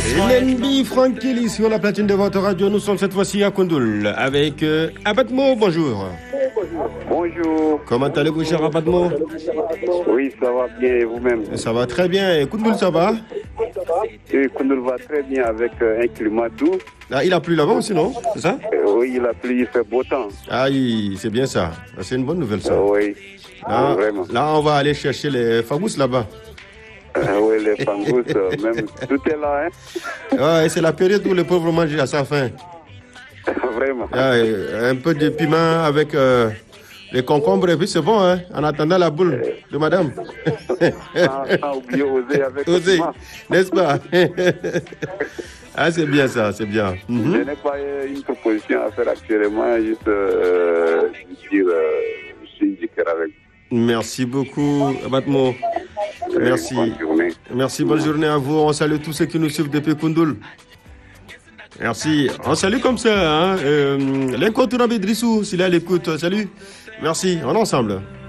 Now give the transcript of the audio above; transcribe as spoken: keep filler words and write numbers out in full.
Lenby Frankili sur la platine de votre radio. Nous sommes cette fois-ci à Koundoul avec euh, Abatmo. Bonjour. Bonjour. Comment allez-vous, cher Abatmo? Oui, ça va bien et vous-même? Ça va très bien. Et Koundoul, ça va? Oui, Koundoul va très bien avec euh, un climat doux. Ah, il a plu là-bas aussi, non? C'est ça? Euh, oui, il a plu, il fait beau temps. Ah, il- c'est bien ça. C'est une bonne nouvelle, ça. Euh, oui, Là, vraiment. là, on va aller chercher les fagous là-bas. Euh, oui, les pangous, euh, même, tout est là, hein? Ouais, c'est la période où les pauvres mangent à sa faim. Vraiment. Ah, et un peu de piment avec euh, les concombres et puis c'est bon, hein, en attendant la boule de madame. Sans, sans oublier oser avec le Osez, piment. n'est-ce pas? Ah, c'est bien ça, c'est bien. Mhm. Je n'ai pas euh, une proposition à faire actuellement, juste euh, dire, euh, je suis du cœur avec vous. Merci beaucoup, Abatmo. Merci. Bonne journée. Merci, bonne journée à vous. On salue tous ceux qui nous suivent depuis Koundoul. Merci. On salue comme ça, hein, euh, l'incontournable Idrissou, s'il est à l'écoute. Salut. Merci. On est ensemble.